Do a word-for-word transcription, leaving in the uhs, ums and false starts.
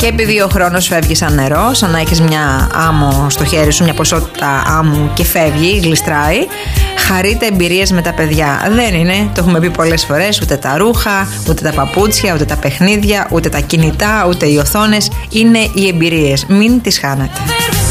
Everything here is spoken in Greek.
Και επειδή ο χρόνος φεύγει σαν νερό, σαν να έχεις μια άμμο στο χέρι σου, μια ποσότητα άμμου και φεύγει, γλιστράει, χαρείτε εμπειρίες με τα παιδιά. Δεν είναι, το έχουμε πει πολλές φορές, ούτε τα ρούχα, ούτε τα παπούτσια, ούτε τα παιχνίδια, ούτε τα κινητά, ούτε οι οθόνες. Είναι οι εμπειρίες. Μην τις χάνετε.